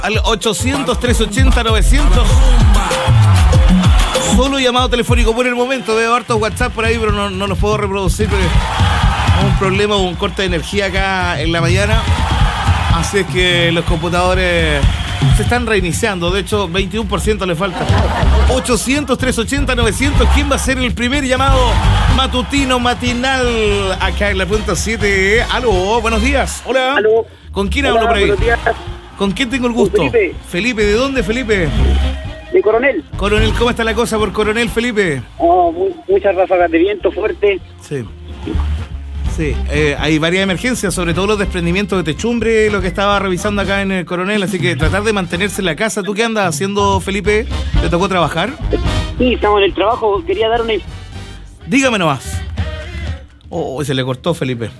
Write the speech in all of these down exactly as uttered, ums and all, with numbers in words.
Al ochocientos, trescientos ochenta, novecientos. Solo llamado telefónico por el momento. Veo hartos WhatsApp por ahí, pero no, no los puedo reproducir porque hay un problema o un corte de energía acá en la mañana. Así es que los computadores se están reiniciando. De hecho, veintiuno por ciento le falta. ochocientos, trescientos ochenta, novecientos. ¿Quién va a ser el primer llamado matutino, matinal acá en la punta siete? Aló, buenos días. Hola. Aló. ¿Con quién Hola, hablo por ahí? buenos días. ¿Con quién tengo el gusto? Con Felipe. Felipe, ¿de dónde, Felipe? De Coronel. Coronel, ¿cómo está la cosa por Coronel, Felipe? Oh, muy, muchas ráfagas de viento fuerte. Sí. Sí, eh, hay varias emergencias, sobre todo los desprendimientos de techumbre, lo que estaba revisando acá en el Coronel, así que tratar de mantenerse en la casa. ¿Tú qué andas haciendo, Felipe? ¿Te tocó trabajar? Sí, estamos en el trabajo. Quería dar una... Dígame nomás. Oh, se le cortó, Felipe.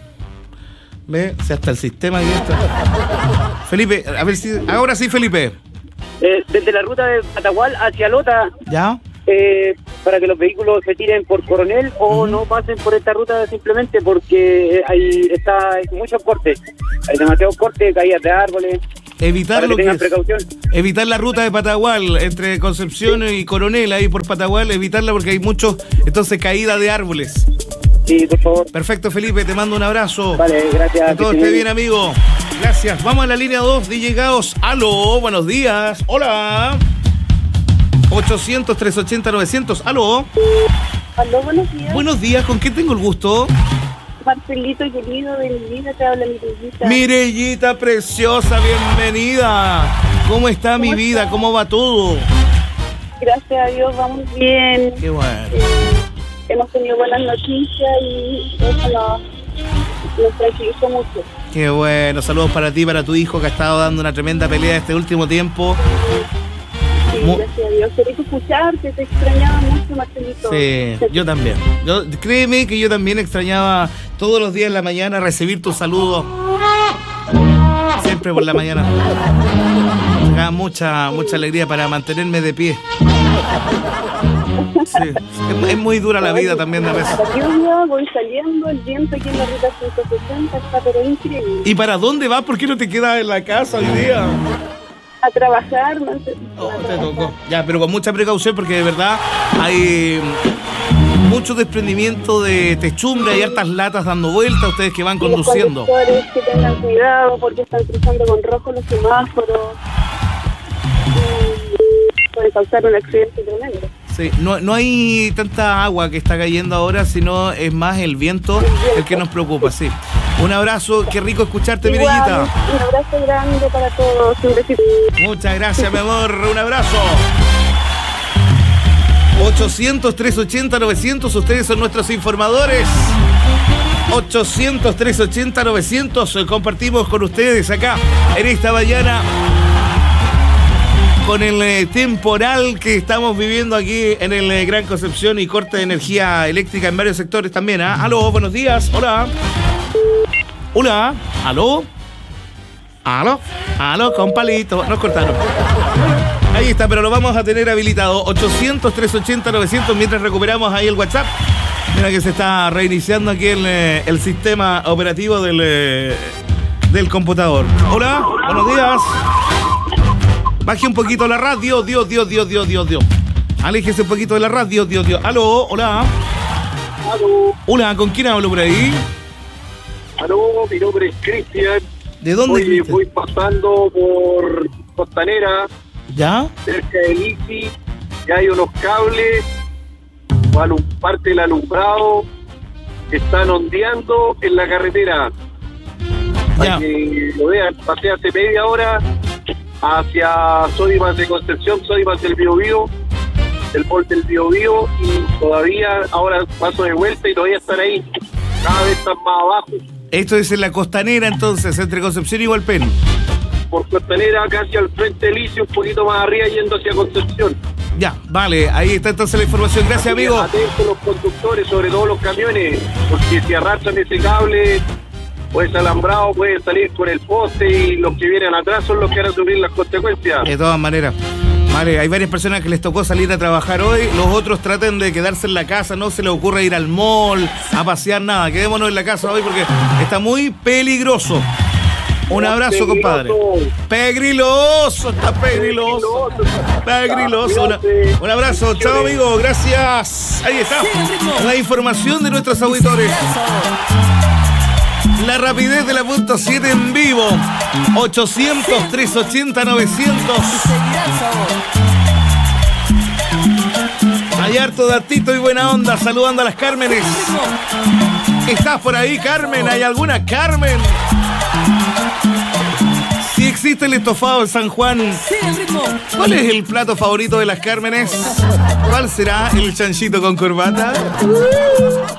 ¿Ve? O sea, hasta el sistema aquí está. Felipe, a ver si... Ahora sí, Felipe. Eh, desde la ruta de Patagual hacia Lota, ¿Ya? eh, para que los vehículos se tiren por Coronel o uh-huh. no pasen por esta ruta simplemente porque ahí está hay muchos cortes. Hay demasiados cortes, caídas de árboles. Evitar, lo que que es, precaución. Evitar la ruta de Patagual entre Concepción sí. y Coronel, ahí por Patagual, evitarla porque hay muchos, entonces, caída de árboles. Sí, por favor. Perfecto, Felipe, te mando un abrazo. Vale, gracias. Que todo esté bien, amigo. Gracias. Vamos a la línea dos, D J Gaos. Aló, buenos días. Hola. ochocientos, trescientos ochenta, novecientos. Aló. Aló, buenos días. Buenos días, ¿con quién tengo el gusto? Marcelito querido, de mi vida, te habla Mirellita. Mirellita preciosa, bienvenida. ¿Cómo está ¿Cómo mi vida? Está? ¿Cómo va todo? Gracias a Dios, vamos bien. Qué bueno. Eh, hemos tenido buenas noticias y eso nos, nos tranquilizó mucho. Qué bueno, saludos para ti, para tu hijo que ha estado dando una tremenda pelea este último tiempo. Sí, Mu- gracias a Dios. Quería escucharte, te extrañaba mucho, Marcelito. Sí, yo también. Yo, créeme que yo también extrañaba todos los días en la mañana recibir tus saludos. Siempre por la mañana. Me da mucha, mucha alegría para mantenerme de pie. Sí, es, es muy dura la vida también a veces. La lluvia, voy saliendo, el viento aquí en la ruta ciento sesenta está pero increíble. ¿Y para dónde vas? ¿Por qué no te quedas en la casa hoy día? A trabajar, no sé. Oh, te tocó. Ya, pero con mucha precaución porque de verdad hay mucho desprendimiento de techumbre, hay hartas latas dando vueltas, ustedes que van conduciendo. Los conductores que tengan cuidado porque están cruzando con rojo los semáforos. Y puede causar un accidente tremendo. Sí, no, no hay tanta agua que está cayendo ahora, sino es más el viento el, viento. el que nos preocupa, sí. Un abrazo, qué rico escucharte, Igual, Mirellita. Un abrazo grande para todos. Muchas gracias, mi amor, un abrazo. ochocientos, trescientos ochenta, novecientos, ustedes son nuestros informadores. ochocientos, trescientos ochenta, novecientos, compartimos con ustedes acá en esta mañana con el eh, temporal que estamos viviendo aquí en el eh, Gran Concepción y corte de energía eléctrica en varios sectores también. ¿eh? Aló, buenos días, hola. Hola, aló. Aló, aló, con palito. Nos cortaron. Ahí está, pero lo vamos a tener habilitado. ochocientos, trescientos ochenta, novecientos mientras recuperamos ahí el WhatsApp. Mira que se está reiniciando aquí el, eh, el sistema operativo del, eh, del computador. Hola, buenos días. Baje un poquito la radio, Dios, Dios, Dios, Dios, Dios, Dios. Aléjese un poquito de la radio, Dios, Dios. Aló, hola. Aló. Hola, ¿con quién hablo por ahí? Aló, mi nombre es Cristian. ¿De dónde? Hoy voy pasando por Costanera. ¿Ya? Cerca del I C I. Y hay unos cables, parte del alumbrado, que están ondeando en la carretera. Para ya. que lo vean, pasé hace media hora hacia Sodimas de Concepción, Sodimas del Biobío, el Pol del Biobío, y todavía ahora paso de vuelta y todavía están ahí, cada vez están más abajo. Esto es en la Costanera entonces, entre Concepción y Hualpén. Por Costanera, casi al frente del I C I, un poquito más arriba yendo hacia Concepción. Ya, vale, ahí está entonces la información. Gracias, amigo. Atentos los conductores, sobre todo los camiones, porque si arrastran ese cable, pues alambrado puede salir con el poste y los que vienen atrás son los que van a sufrir las consecuencias. De todas maneras. Vale, hay varias personas que les tocó salir a trabajar hoy, los otros traten de quedarse en la casa, no se les ocurra ir al mall, a pasear, nada, quedémonos en la casa hoy porque está muy peligroso. Un abrazo, compadre. Pegriloso, está pegriloso. Pegriloso. Una, un abrazo, chao amigo, gracias. Ahí está. La información de nuestros auditores. La rapidez de la punto siete en vivo. ochocientos, trescientos ochenta, novecientos. Hay harto datito y buena onda. Saludando a las Cármenes. ¿Estás por ahí, Carmen? ¿Hay alguna Carmen? Si existe el estofado en San Juan, ¿cuál es el plato favorito de las Cármenes? ¿Cuál será el chanchito con corbata?